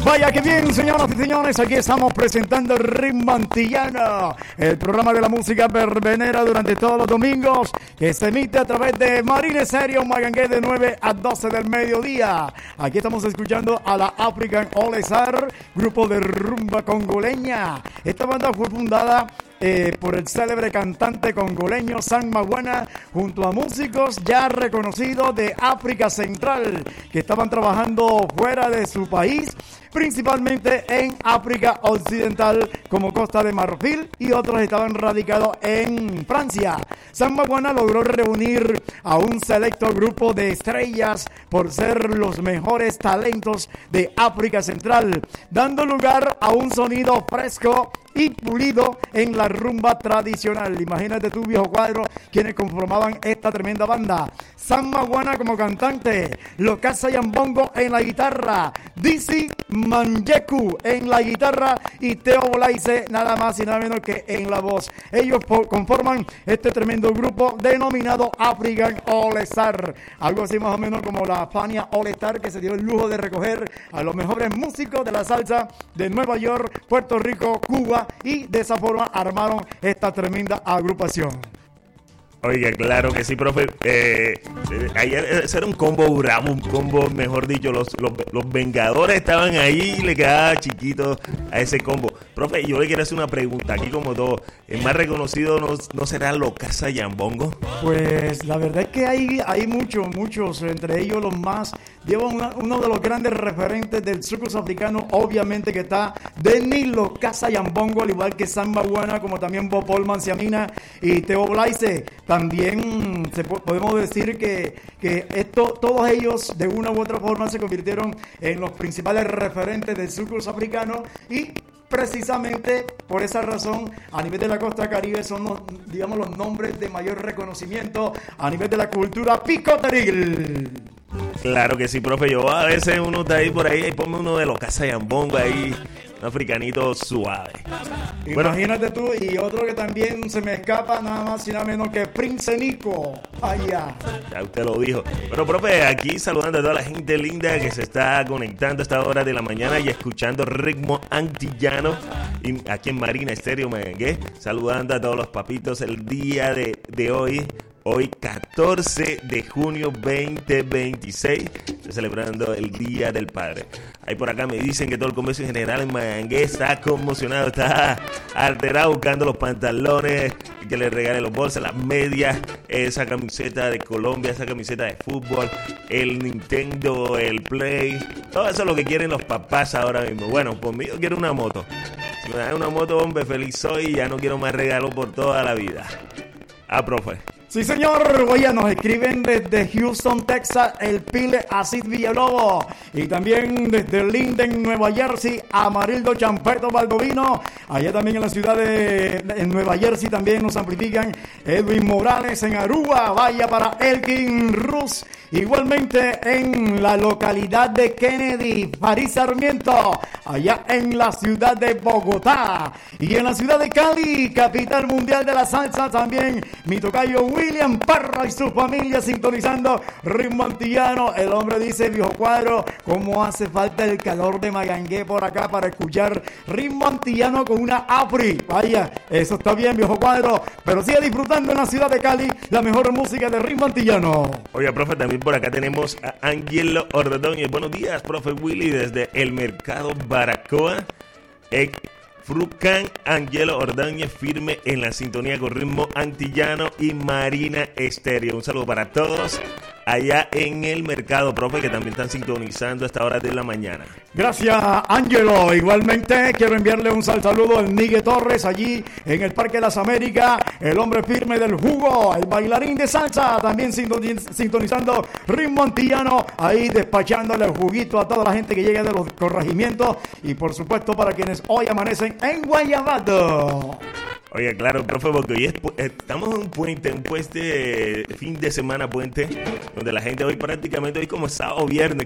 Vaya que bien, señoras y señores, aquí estamos presentando el Ritmo Antillano, el programa de la música verbenera durante todos los domingos, que se emite a través de Marina Estéreo Magangué de 9 a 12 del mediodía. Aquí estamos escuchando a la African All Star, grupo de rumba congoleña. Esta banda fue fundada por el célebre cantante congoleño Sam Maguana, junto a músicos ya reconocidos de África Central, que estaban trabajando fuera de su país, principalmente en África Occidental como Costa de Marfil, y otros estaban radicados en Francia. Sam Maguana logró reunir a un selecto grupo de estrellas por ser los mejores talentos de África Central, dando lugar a un sonido fresco y pulido en la rumba tradicional. Imagínate tú, viejo cuadro, quienes conformaban esta tremenda banda. Sam Maguana como cantante, Lokasa Yambongo en la guitarra, Dizzy Manjeku en la guitarra y Teo Bolaise nada más y nada menos que en la voz. Ellos conforman este tremendo grupo denominado African All Star, algo así más o menos como la Fania All Star, que se dio el lujo de recoger a los mejores músicos de la salsa de Nueva York, Puerto Rico, Cuba, y de esa forma armaron esta tremenda agrupación. Oiga, claro que sí, profe. Ayer ese era un combo bravo, un combo, mejor dicho, los Vengadores estaban ahí y le quedaba chiquito a ese combo. Profe, yo le quiero hacer una pregunta, aquí como todo, ¿el más reconocido no será Lokasa Yambongo? Pues la verdad es que hay muchos, entre ellos los más, llevan uno de los grandes referentes del soukous africano, obviamente que está Denis Lokasa Yambongo, al igual que Sam Maguana, como también Bopol Manciamina y Teo Bolaise. También podemos decir que todos ellos de una u otra forma se convirtieron en los principales referentes del soukous africano, y precisamente por esa razón a nivel de la costa caribe son los nombres de mayor reconocimiento a nivel de la cultura picoteril. Claro que sí, profe. Yo a veces uno está ahí por ahí y ponme uno de Lokasa Yambongo ahí, un africanito suave. Imagínate tú, y otro que también se me escapa nada más y nada menos que Prince Nico. Allá. Ya usted lo dijo. Bueno, profe, aquí saludando a toda la gente linda que se está conectando a esta hora de la mañana y escuchando Ritmo Antillano y aquí en Marina Estéreo Magangué. Saludando a todos los papitos el día de hoy. Hoy 14 de junio 2026, estoy celebrando el Día del Padre. Ahí por acá me dicen que todo el comercio en general en Magangué está conmocionado, está alterado buscando los pantalones, que le regalen los bolsos, las medias, esa camiseta de Colombia, esa camiseta de fútbol, el Nintendo, el Play, todo eso es lo que quieren los papás ahora mismo. Bueno, por mí yo quiero una moto. Si me dan una moto, hombre, feliz soy y ya no quiero más regalos por toda la vida. Profe. Sí, señor. Oye, nos escriben desde Houston, Texas, el Pile Asid Villalobos. Y también desde Linden, Nueva Jersey, Amarildo Champeto Baldovino. Allá también en la ciudad de Nueva Jersey también nos amplifican. Edwin Morales en Aruba. Vaya para Elkin Ruz. Igualmente en la localidad de Kennedy, París Sarmiento, allá en la ciudad de Bogotá. Y en la ciudad de Cali, capital mundial de la salsa, también mi tocayo William Parra y su familia sintonizando Ritmo Antillano. El hombre dice, viejo cuadro, cómo hace falta el calor de Magangué por acá para escuchar Ritmo Antillano con una Afri. Vaya, eso está bien, viejo cuadro, pero sigue disfrutando en la ciudad de Cali la mejor música de Ritmo Antillano. Oiga, profe, también por acá tenemos a Angelo Ordóñez. Buenos días, profe Willy, desde el Mercado Baracoa. Frucan Angelo Ordóñez, firme en la sintonía con Ritmo Antillano y Marina Estéreo. Un saludo para todos allá en el mercado, profe, que también están sintonizando a esta hora de la mañana. Gracias, Ángelo. Igualmente quiero enviarle un saludo al Miguel Torres allí en el Parque de las Américas, el hombre firme del jugo, el bailarín de salsa, también sintonizando Ritmo Antillano, ahí despachándole el juguito a toda la gente que llega de los corregimientos y por supuesto para quienes hoy amanecen en Guayabato. Oye, claro, profe, porque hoy estamos en un puente fin de semana puente, donde la gente hoy prácticamente, hoy como sábado viernes,